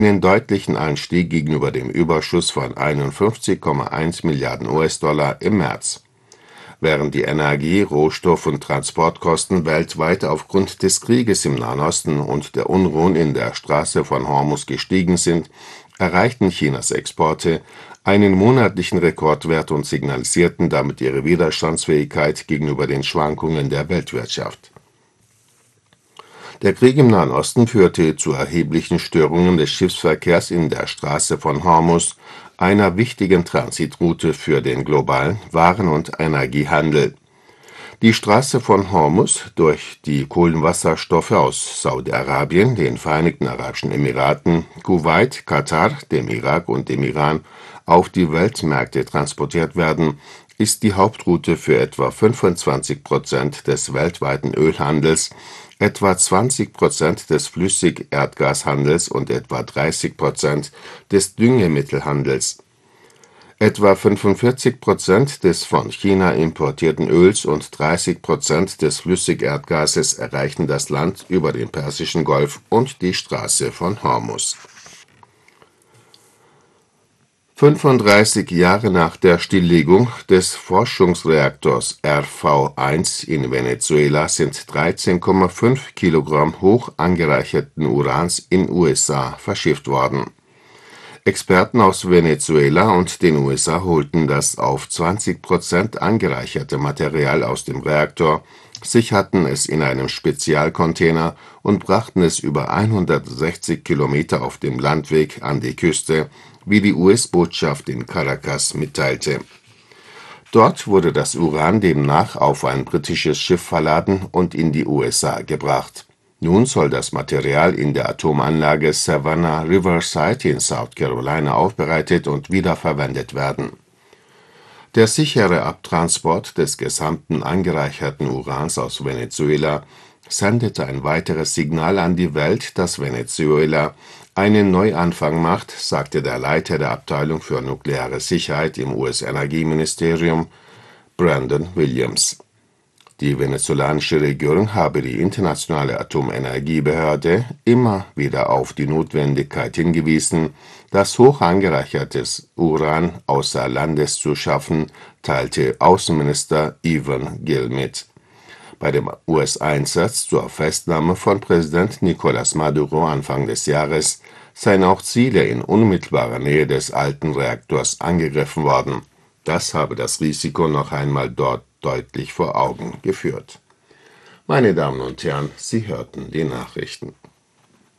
einen deutlichen Anstieg gegenüber dem Überschuss von 51,1 Milliarden US-Dollar im März. Während die Energie-, Rohstoff- und Transportkosten weltweit aufgrund des Krieges im Nahen Osten und der Unruhen in der Straße von Hormuz gestiegen sind, erreichten Chinas Exporte einen monatlichen Rekordwert und signalisierten damit ihre Widerstandsfähigkeit gegenüber den Schwankungen der Weltwirtschaft. Der Krieg im Nahen Osten führte zu erheblichen Störungen des Schiffsverkehrs in der Straße von Hormuz, einer wichtigen Transitroute für den globalen Waren- und Energiehandel. Die Straße von Hormuz, durch die Kohlenwasserstoffe aus Saudi-Arabien, den Vereinigten Arabischen Emiraten, Kuwait, Katar, dem Irak und dem Iran auf die Weltmärkte transportiert werden, ist die Hauptroute für etwa 25% des weltweiten Ölhandels, etwa 20% des Flüssigerdgashandels und etwa 30% des Düngemittelhandels. Etwa 45% des von China importierten Öls und 30% des Flüssigerdgases erreichen das Land über den Persischen Golf und die Straße von Hormuz. 35 Jahre nach der Stilllegung des Forschungsreaktors RV-1 in Venezuela sind 13,5 Kilogramm hoch angereicherten Urans in USA verschifft worden. Experten aus Venezuela und den USA holten das auf 20% angereicherte Material aus dem Reaktor, sicherten es in einem Spezialcontainer und brachten es über 160 Kilometer auf dem Landweg an die Küste, wie die US-Botschaft in Caracas mitteilte. Dort wurde das Uran demnach auf ein britisches Schiff verladen und in die USA gebracht. Nun soll das Material in der Atomanlage Savannah Riverside in South Carolina aufbereitet und wiederverwendet werden. Der sichere Abtransport des gesamten angereicherten Urans aus Venezuela sendete ein weiteres Signal an die Welt, dass Venezuela einen Neuanfang macht, sagte der Leiter der Abteilung für nukleare Sicherheit im US-Energieministerium, Brandon Williams. Die venezolanische Regierung habe die Internationale Atomenergiebehörde immer wieder auf die Notwendigkeit hingewiesen, das hoch angereichertes Uran außer Landes zu schaffen, teilte Außenminister Yvonne Gill mit. Bei dem US-Einsatz zur Festnahme von Präsident Nicolás Maduro Anfang des Jahres seien auch Ziele in unmittelbarer Nähe des alten Reaktors angegriffen worden. Das habe das Risiko noch einmal dort deutlich vor Augen geführt. Meine Damen und Herren, Sie hörten die Nachrichten.